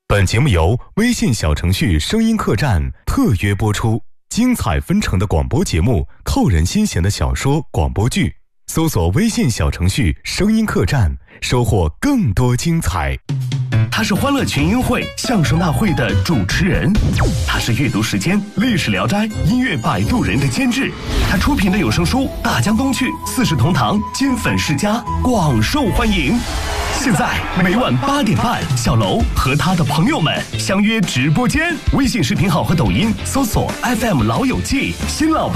本节目由微信小程序声音客栈特约播出，精彩纷呈的广播节目，扣人心弦的小说广播剧，搜索微信小程序声音客栈，收获更多精彩。 他是欢乐群英会相声大会的主持人，他是阅读时间历史聊斋音乐摆渡人的监制，他出品的有声书大江东去四世同堂金粉世家广受欢迎。现在每晚8点半，小楼和他的朋友们相约直播间，微信视频号和抖音搜索 FM 老友记，新老